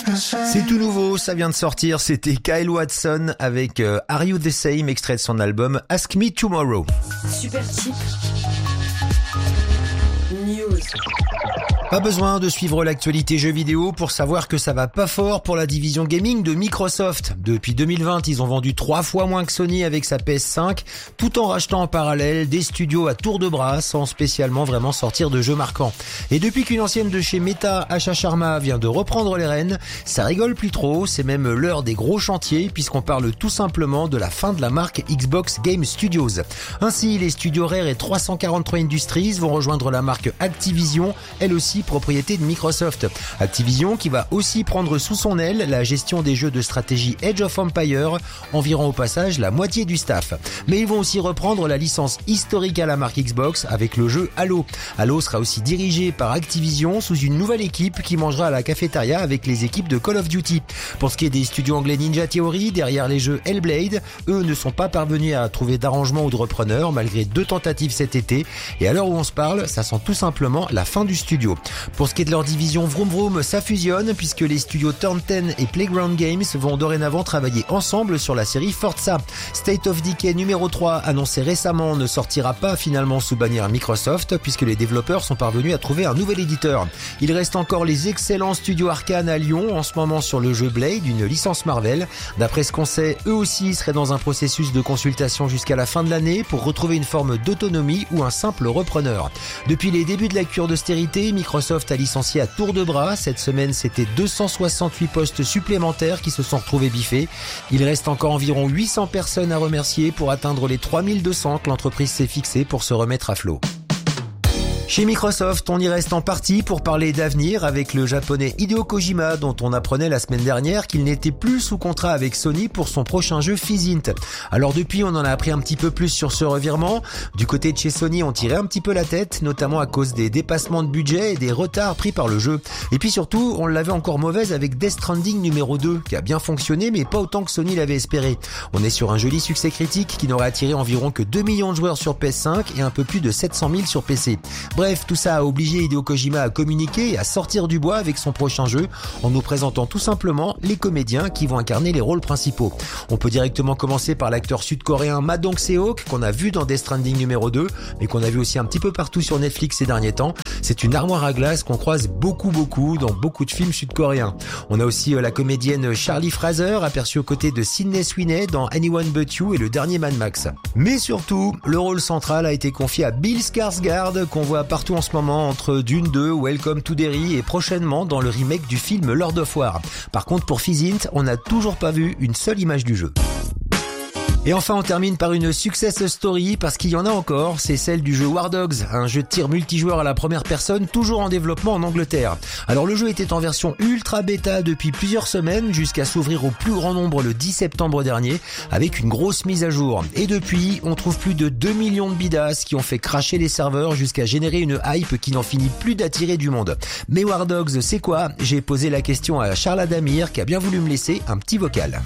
C'est tout nouveau, ça vient de sortir, c'était Kyle Watson avec Are You The Same, extrait de son album Ask Me Tomorrow. Super Chipp News. Pas besoin de suivre l'actualité jeux vidéo pour savoir que ça va pas fort pour la division gaming de Microsoft. Depuis 2020, ils ont vendu 3 fois moins que Sony avec sa PS5, tout en rachetant en parallèle des studios à tour de bras sans spécialement vraiment sortir de jeux marquants. Et depuis qu'une ancienne de chez Meta, Asha Sharma, vient de reprendre les rênes, ça rigole plus trop, c'est même l'heure des gros chantiers puisqu'on parle tout simplement de la fin de la marque Xbox Game Studios. Ainsi, les studios Rare et 343 Industries vont rejoindre la marque Activision, elle aussi propriété de Microsoft. Activision qui va aussi prendre sous son aile la gestion des jeux de stratégie Age of Empires, environ au passage la moitié du staff. Mais ils vont aussi reprendre la licence historique à la marque Xbox avec le jeu Halo. Halo sera aussi dirigé par Activision sous une nouvelle équipe qui mangera à la cafétéria avec les équipes de Call of Duty. Pour ce qui est des studios anglais Ninja Theory, derrière les jeux Hellblade, eux ne sont pas parvenus à trouver d'arrangement ou de repreneur malgré 2 tentatives cet été. Et à l'heure où on se parle, ça sent tout simplement la fin du studio. Pour ce qui est de leur division Vroom Vroom, ça fusionne puisque les studios Turn 10 et Playground Games vont dorénavant travailler ensemble sur la série Forza. State of Decay numéro 3, annoncé récemment, ne sortira pas finalement sous bannière Microsoft puisque les développeurs sont parvenus à trouver un nouvel éditeur. Il reste encore les excellents studios Arkane à Lyon en ce moment sur le jeu Blade, une licence Marvel. D'après ce qu'on sait, eux aussi seraient dans un processus de consultation jusqu'à la fin de l'année pour retrouver une forme d'autonomie ou un simple repreneur. Depuis les débuts de la cure d'austérité, Microsoft a licencié à tour de bras. Cette semaine, c'était 268 postes supplémentaires qui se sont retrouvés biffés. Il reste encore environ 800 personnes à remercier pour atteindre les 3200 que l'entreprise s'est fixée pour se remettre à flot. Chez Microsoft, on y reste en partie pour parler d'avenir avec le japonais Hideo Kojima dont on apprenait la semaine dernière qu'il n'était plus sous contrat avec Sony pour son prochain jeu Physint. Alors depuis, on en a appris un petit peu plus sur ce revirement. Du côté de chez Sony, on tirait un petit peu la tête, notamment à cause des dépassements de budget et des retards pris par le jeu. Et puis surtout, on l'avait encore mauvaise avec Death Stranding numéro 2, qui a bien fonctionné mais pas autant que Sony l'avait espéré. On est sur un joli succès critique qui n'aurait attiré environ que 2 millions de joueurs sur PS5 et un peu plus de 700 000 sur PC. Bref, tout ça a obligé Hideo Kojima à communiquer et à sortir du bois avec son prochain jeu en nous présentant tout simplement les comédiens qui vont incarner les rôles principaux. On peut directement commencer par l'acteur sud-coréen Ma Dong-seok qu'on a vu dans Death Stranding numéro 2 mais qu'on a vu aussi un petit peu partout sur Netflix ces derniers temps. C'est une armoire à glace qu'on croise beaucoup dans beaucoup de films sud-coréens. On a aussi la comédienne Charlie Fraser aperçue aux côtés de Sydney Sweeney dans Anyone But You et le dernier Mad Max. Mais surtout, le rôle central a été confié à Bill Skarsgård qu'on voit partout en ce moment entre Dune 2, Welcome to Derry et prochainement dans le remake du film Lord of War. Par contre pour Physint, on n'a toujours pas vu une seule image du jeu. Et enfin, on termine par une success story parce qu'il y en a encore, c'est celle du jeu War Dogs, un jeu de tir multijoueur à la première personne, toujours en développement en Angleterre. Alors le jeu était en version ultra bêta depuis plusieurs semaines jusqu'à s'ouvrir au plus grand nombre le 10 septembre dernier avec une grosse mise à jour. Et depuis, on trouve plus de 2 millions de bidasses qui ont fait cracher les serveurs jusqu'à générer une hype qui n'en finit plus d'attirer du monde. Mais War Dogs, c'est quoi ? J'ai posé la question à Charles Adamir qui a bien voulu me laisser un petit vocal.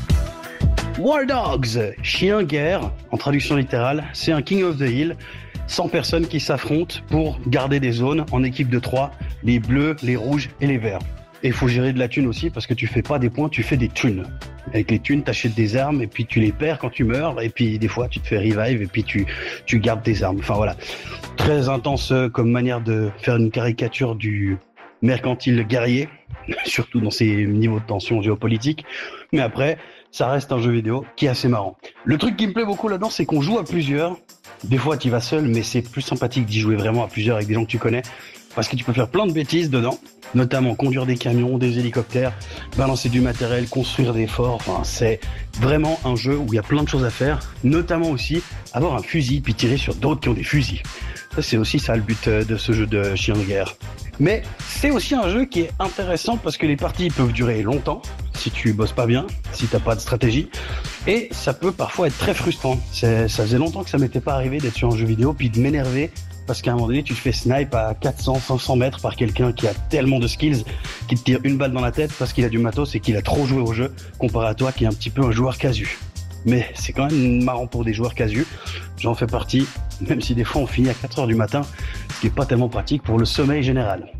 War Dogs, chien-guerre, en traduction littérale, c'est un King of the Hill, 100 personnes qui s'affrontent pour garder des zones en équipe de 3, les bleus, les rouges et les verts. Et il faut gérer de la thune aussi parce que tu fais pas des points, tu fais des thunes. Avec les thunes, t'achètes des armes et puis tu les perds quand tu meurs et puis des fois tu te fais revive et puis tu gardes tes armes. Enfin voilà, très intense comme manière de faire une caricature du mercantile guerrier, surtout dans ces niveaux de tension géopolitique. Mais après, ça reste un jeu vidéo qui est assez marrant. Le truc qui me plaît beaucoup là-dedans, c'est qu'on joue à plusieurs. Des fois, tu y vas seul, mais c'est plus sympathique d'y jouer vraiment à plusieurs avec des gens que tu connais. Parce que tu peux faire plein de bêtises dedans, notamment conduire des camions, des hélicoptères, balancer du matériel, construire des forts. Enfin, c'est vraiment un jeu où il y a plein de choses à faire, notamment aussi avoir un fusil puis tirer sur d'autres qui ont des fusils. Ça, c'est aussi ça le but de ce jeu de chien de guerre. Mais c'est aussi un jeu qui est intéressant parce que les parties peuvent durer longtemps si tu bosses pas bien, si t'as pas de stratégie, et ça peut parfois être très frustrant. Ça faisait longtemps que ça m'était pas arrivé d'être sur un jeu vidéo puis de m'énerver parce qu'à un moment donné tu te fais snipe à 400, 500 mètres par quelqu'un qui a tellement de skills qui te tire une balle dans la tête parce qu'il a du matos et qu'il a trop joué au jeu comparé à toi qui est un petit peu un joueur casu. Mais c'est quand même marrant pour des joueurs casus. J'en fais partie, même si des fois on finit à 4h du matin, ce qui est pas tellement pratique pour le sommeil général.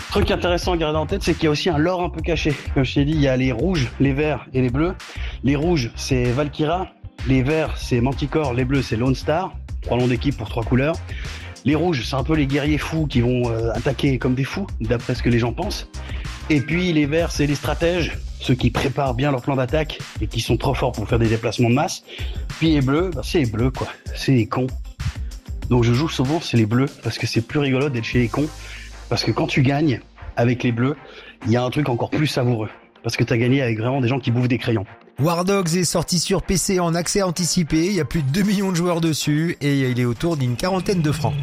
Truc intéressant à garder en tête, c'est qu'il y a aussi un lore un peu caché. Comme je t'ai dit, il y a les rouges, les verts et les bleus. Les rouges, c'est Valkyra. Les verts, c'est Manticore. Les bleus, c'est Lone Star. 3 noms d'équipe pour 3 couleurs. Les rouges, c'est un peu les guerriers fous qui vont attaquer comme des fous, d'après ce que les gens pensent. Et puis les verts, c'est les stratèges, ceux qui préparent bien leur plan d'attaque et qui sont trop forts pour faire des déplacements de masse. Puis les bleus, c'est les bleus quoi, c'est les cons. Donc je joue souvent, c'est les bleus, parce que c'est plus rigolo d'être chez les cons. Parce que quand tu gagnes avec les bleus, il y a un truc encore plus savoureux. Parce que t'as gagné avec vraiment des gens qui bouffent des crayons. War Dogs est sorti sur PC en accès anticipé, il y a plus de 2 millions de joueurs dessus et il est autour d'une 40aine de francs.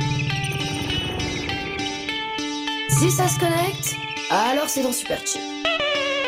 Si ça se connecte, alors c'est dans Super Chip.